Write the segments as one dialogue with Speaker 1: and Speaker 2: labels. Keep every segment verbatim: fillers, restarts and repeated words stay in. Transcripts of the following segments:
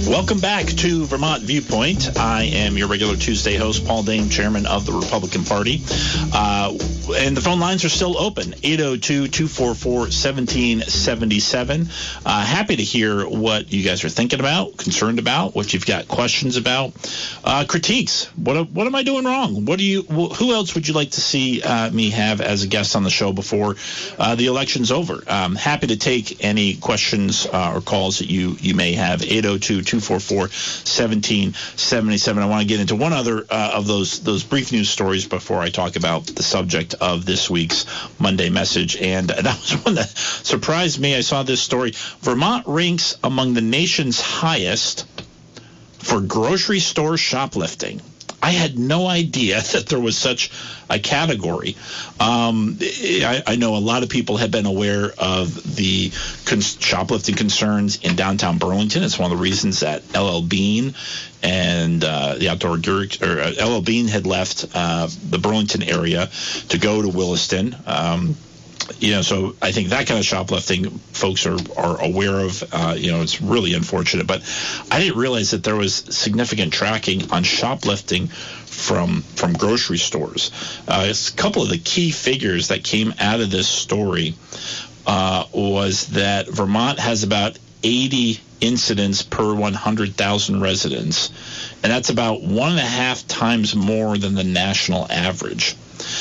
Speaker 1: Welcome back to Vermont Viewpoint. I am your regular Tuesday host, Paul Dame, chairman of the Republican Party. Uh, and the phone lines are still open, eight oh two, two four four, one seven seven seven. Uh, happy to hear what you guys are thinking about, concerned about, what you've got questions about, uh, critiques. What what am I doing wrong? What do you? Who else would you like to see uh, me have as a guest on the show before uh, the election's over? Um, happy to take any questions uh, or calls that you, you may have, eight oh two, two four four, one seven seven seven. I want to get into one other uh, of those those brief news stories before I talk about the subject of this week's Monday message. And that was one that surprised me. I saw this story. Vermont ranks among the nation's highest for grocery store shoplifting. I had no idea that there was such a category. Um, I, I know a lot of people have been aware of the cons- shoplifting concerns in downtown Burlington. It's one of the reasons that L L Bean and uh, the outdoor Gurk, or uh, L L Bean had left uh, the Burlington area to go to Williston. Um, You know, so I think that kind of shoplifting folks are, are aware of. Uh, you know, it's really unfortunate. But I didn't realize that there was significant tracking on shoplifting from from grocery stores. Uh, it's a couple of the key figures that came out of this story uh, was that Vermont has about eighty incidents per one hundred thousand residents, and that's about one and a half times more than the national average.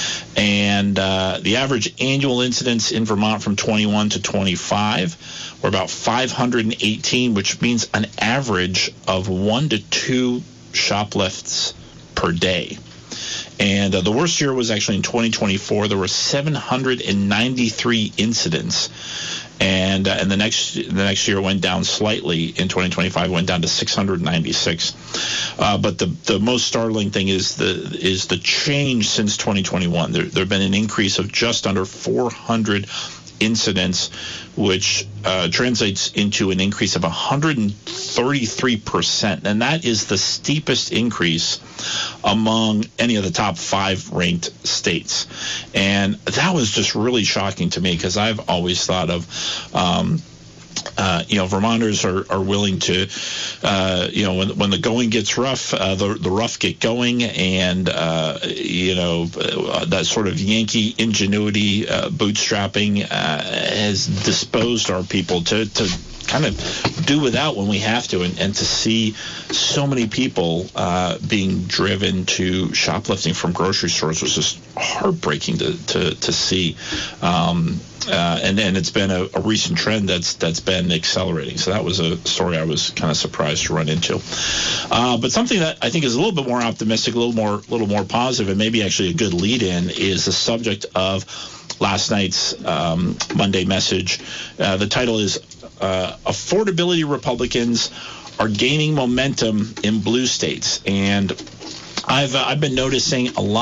Speaker 1: And uh, the average annual incidents in Vermont from twenty-one to twenty-five were about five hundred eighteen, which means an average of one to two shoplifts per day. And uh, the worst year was actually in twenty twenty-four. There were seven hundred ninety-three incidents. And uh, and the next the next year went down slightly. In twenty twenty-five, went down to six hundred ninety-six. Uh, but the the most startling thing is the is the change since twenty twenty-one. There there have been an increase of just under four hundred incidents, which uh, translates into an increase of one hundred thirty-three percent, and that is the steepest increase among any of the top five ranked states. And that was just really shocking to me, because I've always thought of um, Uh, you know, Vermonters are, are willing to, uh, you know, when when the going gets rough, uh, the the rough get going, and uh, you know, uh, that sort of Yankee ingenuity, uh, bootstrapping, uh, has disposed our people to to kind of do without when we have to, and, and to see so many people uh, being driven to shoplifting from grocery stores was just heartbreaking to to, to see. Um, Uh, and then it's been a, a recent trend that's that's been accelerating. So that was a story I was kind of surprised to run into. Uh, but something that I think is a little bit more optimistic, a little more, little more positive, and maybe actually a good lead-in is the subject of last night's um, Monday message. Uh, the title is uh, "Affordability Republicans Are Gaining Momentum in Blue States," and I've uh, I've been noticing a lot.